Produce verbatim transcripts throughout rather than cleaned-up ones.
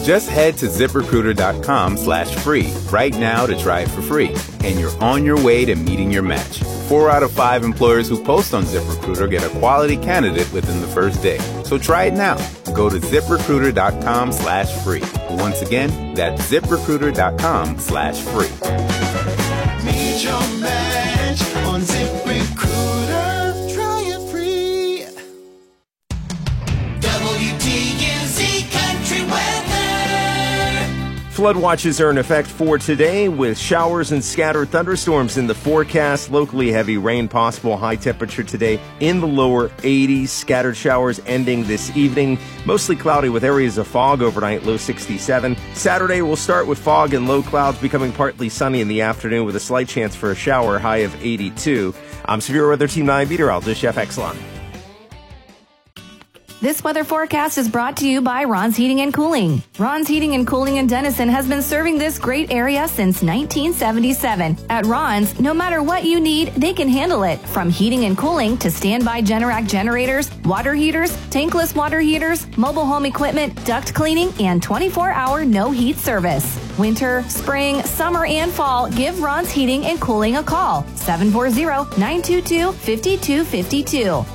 Just head to ZipRecruiter.com slash free right now to try it for free. And you're on your way to meeting your match. Four out of five employers who post on ZipRecruiter get a quality candidate within the first day. So try it now. Go to ZipRecruiter.com slash free. Once again, that's ZipRecruiter.com slash free. Meet your match on ZipRecruiter. Try it free. W T U Z Country Weather. Flood watches are in effect for today with showers and scattered thunderstorms in the forecast. Locally heavy rain possible. High temperature today in the lower eighties. Scattered showers ending this evening. Mostly cloudy with areas of fog overnight. Low sixty-seven. Saturday will start with fog and low clouds becoming partly sunny in the afternoon with a slight chance for a shower. High of eighty-two. I'm Severe Weather Team nine meteorologist Jeff Exelon. This weather forecast is brought to you by Ron's Heating and Cooling. Ron's Heating and Cooling in Denison has been serving this great area since nineteen seventy-seven. At Ron's, no matter what you need, they can handle it. From heating and cooling to standby Generac generators, water heaters, tankless water heaters, mobile home equipment, duct cleaning, and twenty-four hour no heat service. Winter, spring, summer, and fall, give Ron's Heating and Cooling a call. seven four zero, nine two two, five two five two.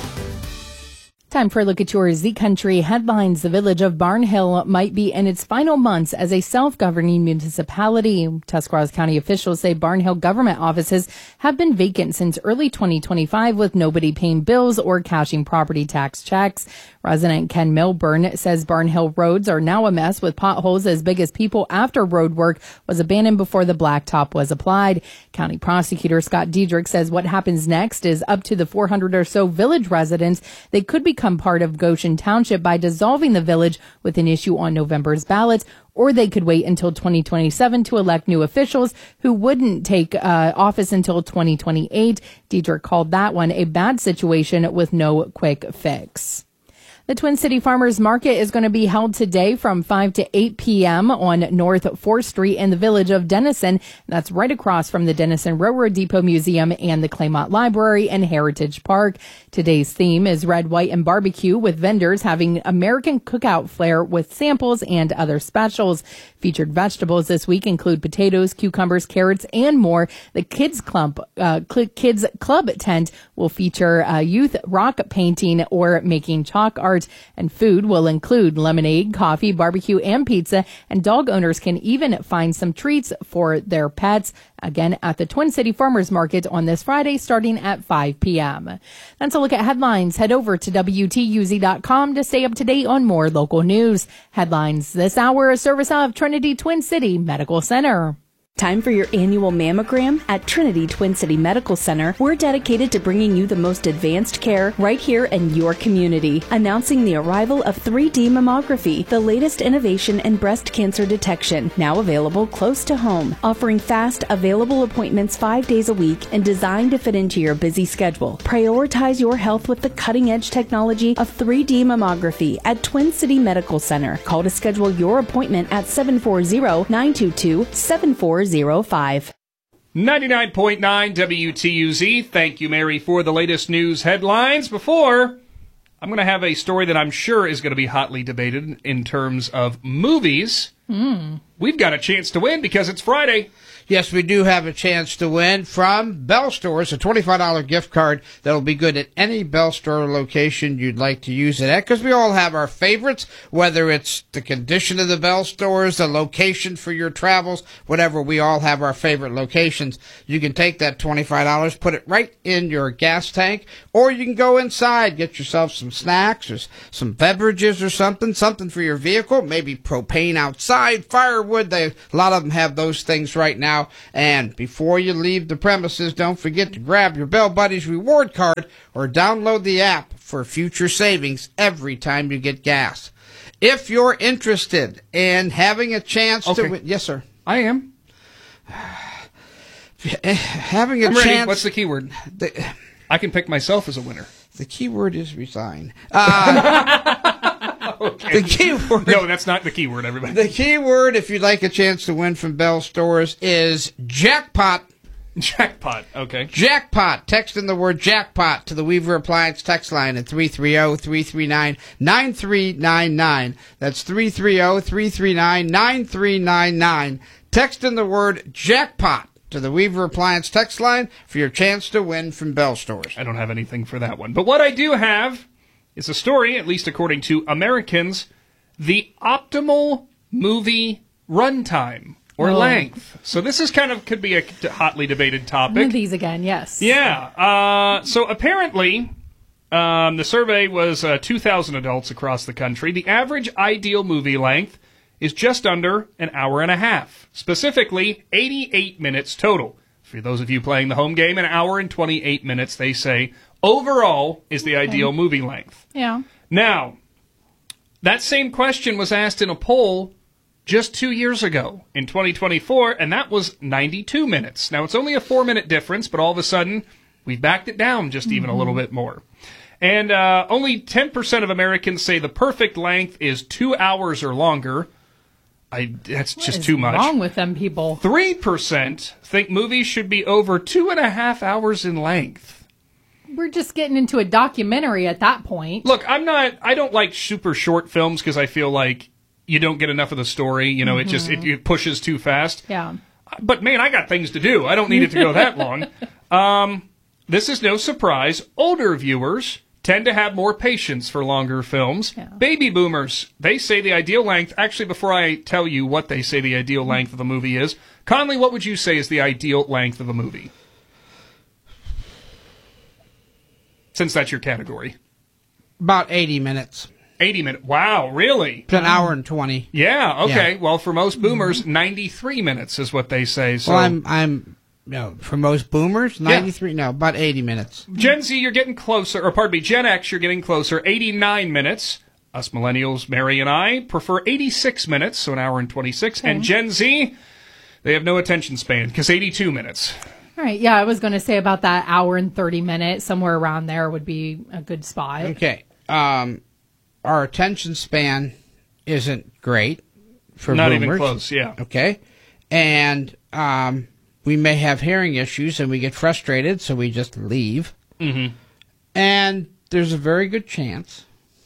Time for a look at your Z Country headlines. The village of Barnhill might be in its final months as a self-governing municipality. Tuscarawas County officials say Barnhill government offices have been vacant since early twenty twenty-five with nobody paying bills or cashing property tax checks. Resident Ken Milburn says Barnhill roads are now a mess with potholes as big as people after road work was abandoned before the blacktop was applied. County prosecutor Scott Diedrich says what happens next is up to the four hundred or so village residents. They could become part of Goshen Township by dissolving the village with an issue on November's ballot, or they could wait until twenty twenty-seven to elect new officials who wouldn't take uh, office until twenty twenty-eight. Diedrich called that one a bad situation with no quick fix. The Twin City Farmers Market is going to be held today from five to eight p.m. on North fourth Street in the village of Denison. That's right across from the Denison Railroad Depot Museum and the Claymont Library and Heritage Park. Today's theme is red, white, and barbecue, with vendors having American cookout flair with samples and other specials. Featured vegetables this week include potatoes, cucumbers, carrots, and more. The Kids Club, uh, Kids Club tent will feature uh, youth rock painting or making chalk art. And food will include lemonade, coffee, barbecue, and pizza. And dog owners can even find some treats for their pets. Again, at the Twin City Farmers Market on this Friday, starting at five p.m. That's a look at headlines. Head over to W T U Z dot com to stay up to date on more local news. Headlines this hour, a service of Trinity Twin City Medical Center. Time for your annual mammogram at Trinity Twin City Medical Center. We're dedicated to bringing you the most advanced care right here in your community. Announcing the arrival of three D mammography, the latest innovation in breast cancer detection, now available close to home. Offering fast, available appointments five days a week and designed to fit into your busy schedule. Prioritize your health with the cutting-edge technology of three D mammography at Twin City Medical Center. Call to schedule your appointment at seven four zero, nine two two, seven four zero five. ninety-nine point nine W T U Z. Thank you, Mary, for the latest news headlines. Before, I'm going to have a story that I'm sure is going to be hotly debated in terms of movies. Mm. We've got a chance to win because it's Friday. Yes, we do have a chance to win from Bell Stores, a twenty-five dollars gift card that'll be good at any Bell Store location you'd like to use it at, because we all have our favorites, whether it's the condition of the Bell Stores, the location for your travels, whatever, we all have our favorite locations. You can take that twenty-five dollars, put it right in your gas tank, or you can go inside, get yourself some snacks or some beverages or something, something for your vehicle, maybe propane outside, firewood. They, a lot of them have those things right now. And before you leave the premises, don't forget to grab your Bell Buddies reward card or download the app for future savings every time you get gas. If you're interested in having a chance okay. to win, yes, sir. I am. Having a I'm chance. ready. What's the keyword? The, I can pick myself as a winner. The keyword is resign. Uh, Okay. The keyword. No, that's not the keyword, everybody. The keyword, if you'd like a chance to win from Bell Stores, is jackpot. Jackpot. Okay. Jackpot. Text in the word jackpot to the Weaver Appliance text line at three three zero, three three nine, nine three nine nine. That's three three zero, three three nine, nine three nine nine. Text in the word jackpot to the Weaver Appliance text line for your chance to win from Bell Stores. I don't have anything for that one. But what I do have is a story, at least according to Americans, the optimal movie runtime or Oh. length. So this is kind of could be a hotly debated One topic. of these again, yes. Yeah. Uh, so apparently, um, the survey was uh, two thousand adults across the country. The average ideal movie length is just under an hour and a half. Specifically, eighty-eight minutes total. For those of you playing the home game, an hour and twenty-eight minutes, they say, overall is the ideal movie length. Yeah. Now, that same question was asked in a poll just two years ago in twenty twenty-four, and that was ninety-two minutes. Now, it's only a four-minute difference, but all of a sudden, we've backed it down just even a little bit more. And uh, only ten percent of Americans say the perfect length is two hours or longer. I, that's What just is too much. wrong with them people? three percent think movies should be over two and a half hours in length. We're just getting into a documentary at that point. Look, I'm not, I don't like super short films because I feel like you don't get enough of the story. You know, it just, it, it pushes too fast. Yeah. But man, I got things to do. I don't need it to go that long. Um, this is no surprise. Older viewers tend to have more patience for longer films. Yeah. Baby boomers, they say the ideal length, actually before I tell you what they say the ideal length of a movie is, Conley, what would you say is the ideal length of a movie? Since that's your category. About eighty minutes. eighty minutes. Wow, really? It's an hour and twenty. Yeah, okay. Yeah. Well, for most boomers, ninety-three minutes is what they say. So Well, I'm, I'm, no, for most boomers, ninety-three, no, about eighty minutes. Gen Z, you're getting closer, or pardon me, Gen X, you're getting closer, eighty-nine minutes. Us millennials, Mary and I, prefer eighty-six minutes, so an hour and twenty-six. Okay. And Gen Z, they have no attention span, because eighty-two minutes. All right. Yeah, I was going to say about that hour and thirty minutes, somewhere around there would be a good spot. Okay. Um, our attention span isn't great for Not boomers. even close, yeah. Okay. And um, we may have hearing issues and we get frustrated, so we just leave. Mm-hmm. And there's a very good chance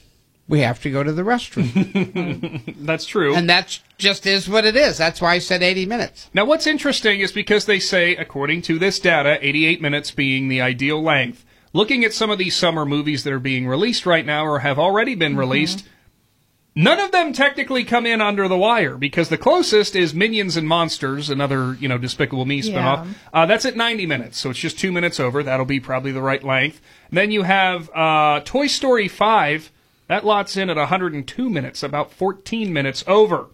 we have to go to the restroom. That's true. And that just is what it is. That's why I said eighty minutes. Now, what's interesting is because they say, according to this data, eighty-eight minutes being the ideal length. Looking at some of these summer movies that are being released right now or have already been released, none of them technically come in under the wire because the closest is Minions and Monsters, another, you know, Despicable Me spinoff. Yeah. Uh, that's at ninety minutes, so it's just two minutes over. That'll be probably the right length. And then you have uh, Toy Story five. That lot's in at one hundred two minutes, about fourteen minutes over.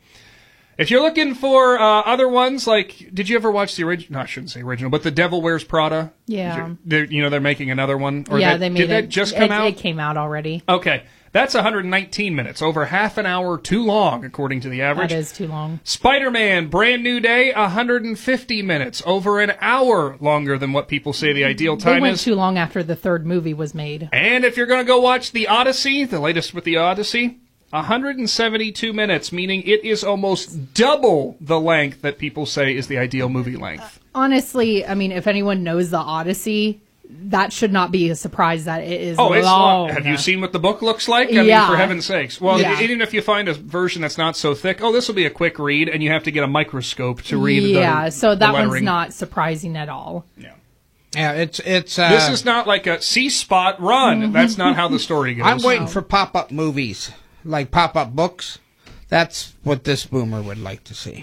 If you're looking for uh, other ones, like, did you ever watch the original? No, I shouldn't say original, but The Devil Wears Prada? Yeah. They're, you know, they're making another one. Or yeah, that, they made did it. that just come it, out? It came out already. Okay. That's one hundred nineteen minutes, over half an hour too long, according to the average. That is too long. Spider-Man, Brand New Day, one hundred fifty minutes, over an hour longer than what people say the ideal They time went is. too long after the third movie was made. And if you're going to go watch The Odyssey, the latest with The Odyssey, one hundred seventy-two minutes, meaning it is almost double the length that people say is the ideal movie length. Honestly, I mean, if anyone knows the Odyssey, that should not be a surprise that it is Oh, it's long. long. Have you seen what the book looks like? I Yeah. mean, for heaven's sakes. Well, Yeah. even if you find a version that's not so thick, oh, this will be a quick read, and you have to get a microscope to read the Yeah, so the that one's lettering. not surprising at all. Yeah. Yeah, it's it's. Uh, This is not like a C-spot run. That's not how the story goes. I'm waiting for pop-up movies, like pop-up books. That's what this boomer would like to see.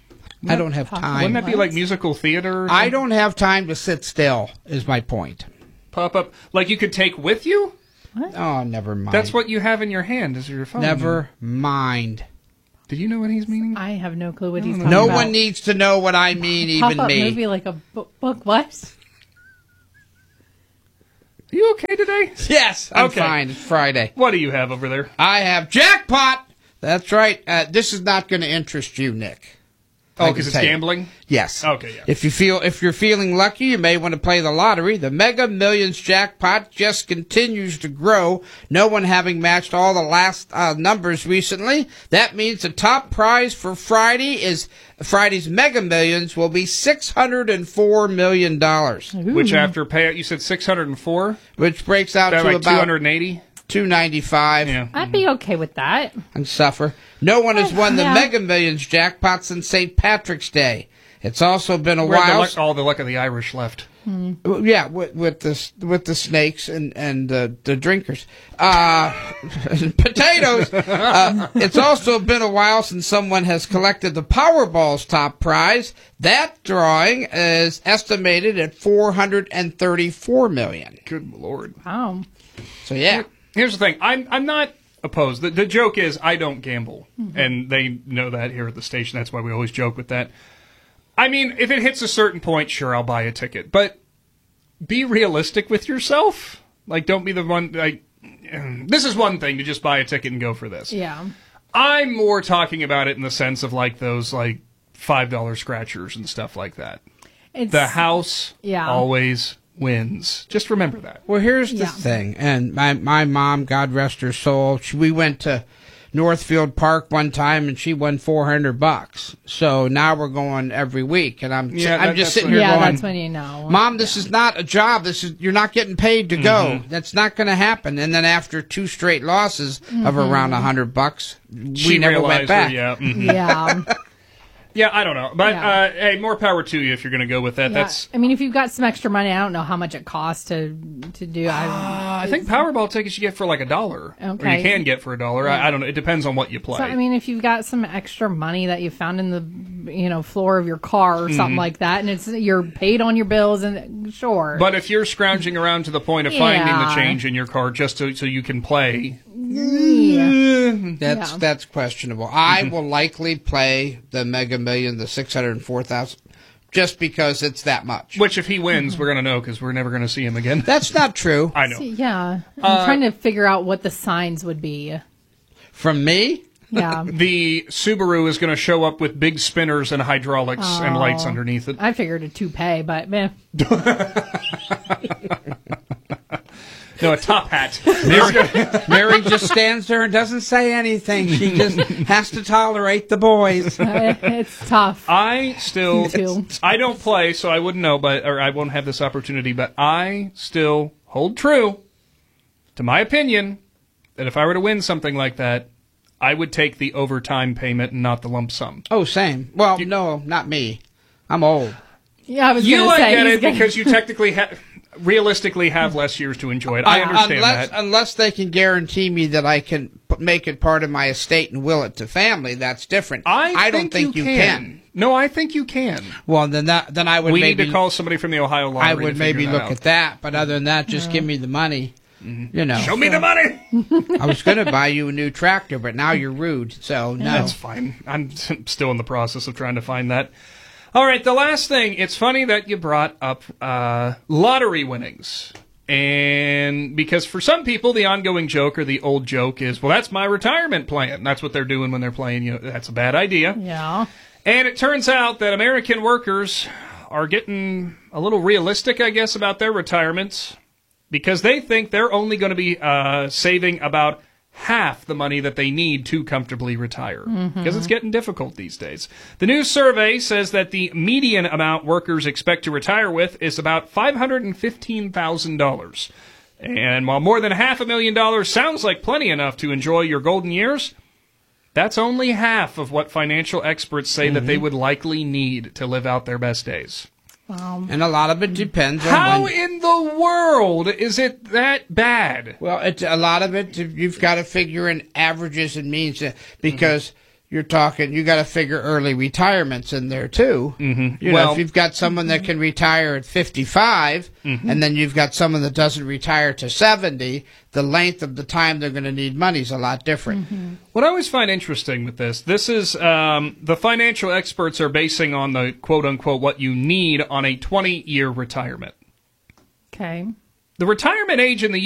I don't have Pop- time. Wouldn't that be like musical theater? or I something? don't have time to sit still, is my point. Pop up like you could take with you. Oh, never mind. That's what you have in your hand is your phone. Never mind. Do you know what he's meaning? I have no clue what he's talking No about. one needs to know what I mean, even Pop-up me. movie like a bu- book. What? Are you okay today? Yes, I'm Okay. fine. It's Friday. What do you have over there? I have jackpot. That's right. Uh, this is not going to interest you, Nick. Oh, I can because it's tell you. gambling? Yes. Okay, yeah. If you feel if you're feeling lucky, you may want to play the lottery. The Mega Millions jackpot just continues to grow. No one having matched all the last uh, numbers recently. That means the top prize for Friday is Friday's Mega Millions will be six hundred and four million dollars, Which after payout, you said six hundred and four. which breaks out That to like about two hundred and eighty. two ninety five. Yeah. I'd be okay with that. And suffer. No one has won the Yeah. Mega Millions jackpot since Saint Patrick's Day. It's also been a Where the while. luck, all the luck of the Irish left. Yeah, with, with the with the snakes and and the the drinkers, uh, potatoes. Uh, it's also been a while since someone has collected the Powerball's top prize. That drawing is estimated at four hundred and thirty-four million. Good Lord. Wow. So yeah, Here's the thing. I'm I'm not opposed. The, the joke is I don't gamble, and they know that here at the station. That's why we always joke with that. I mean, if it hits a certain point, sure, I'll buy a ticket. But be realistic with yourself. Like, don't be the one. Like, this is one thing to just buy a ticket and go for this. Yeah. I'm more talking about it in the sense of like those like five dollar scratchers and stuff like that. It's, The house Yeah. always wins. Just remember that. well, here's the Yeah. thing. And my my mom, God rest her soul, she, we went to Northfield Park one time and she won four hundred bucks. So now we're going every week, and I'm Yeah, I'm that- just that's sitting what- here Yeah, going, that's when you know. Mom, this is not a job. This is you're not getting paid to go. Mm-hmm. That's not going to happen. And then after two straight losses of around a hundred bucks, we She never realized went back. Her, yeah. mhm. Yeah. Yeah, I don't know. But, Yeah. uh, hey, more power to you if you're going to go with that. Yeah. That's. I mean, if you've got some extra money, I don't know how much it costs to to do. I, Uh, I think Powerball tickets you get for like a dollar. Or Okay. you can get for a dollar. I, I don't know. It depends on what you play. so, I mean, if you've got some extra money that you found in the you know floor of your car or Mm-hmm. something like that, and it's you're paid on your bills, and sure. But if you're scrounging around to the point of finding the Yeah. change in your car just to, so you can play, yeah. That's Yeah. that's questionable. I will likely play the Mega Million, the six hundred and four thousand, just because it's that much. which if he wins, we're going to know because we're never going to see him again. That's not true. I know. Yeah, I'm Uh, trying to figure out what the signs would be. From me, Yeah, The Subaru is going to show up with big spinners and hydraulics and lights underneath it. I figured a toupee, but man, No, a top hat. Mary just stands there and doesn't say anything. She just has to tolerate the boys. it's tough. I still, Too. I don't play, so I wouldn't know, but or I won't have this opportunity. But I still hold true to my opinion that if I were to win something like that, I would take the overtime payment and not the lump sum. Oh, same. Well, no, not me. I'm old. Yeah, I was You, gonna I say get he's it gonna- because you technically, ha- realistically, have less years to enjoy it. I Uh, understand unless, that. Unless they can guarantee me that I can p- make it part of my estate and will it to family, that's different. I, don't think you, can. No, I think you can. Well, then that then I would We maybe need to call somebody from the Ohio Lottery. I to would figure maybe that look out. at that. But other than that, just give me the money. You know, Show me the money. I was going to buy you a new tractor, but now you're rude. So no. That's fine. I'm still in the process of trying to find that. All right, the last thing. It's funny that you brought up uh, lottery winnings. And because for some people, the ongoing joke or the old joke is, well, that's my retirement plan. That's what they're doing when they're playing. You know, that's a bad idea. Yeah. And it turns out that American workers are getting a little realistic, I guess, about their retirements because they think they're only going to be uh, saving about half the money that they need to comfortably retire because it's getting difficult these days. The new survey says that the median amount workers expect to retire with is about five hundred fifteen thousand dollars. And while more than half a million dollars sounds like plenty enough to enjoy your golden years, that's only half of what financial experts say that they would likely need to live out their best days. And a lot of it depends on How when, in the world is it that bad? well, it's a lot of it. You've got to figure in averages and means uh, because you're talking. You got to figure early retirements in there too. Mm-hmm. You know, Well- if you've got someone that can retire at fifty-five, and then you've got someone that doesn't retire to seventy, the length of the time they're going to need money is a lot different. What I always find interesting with this, this is um, the financial experts are basing on the quote-unquote what you need on a twenty-year retirement. Okay. The retirement age in the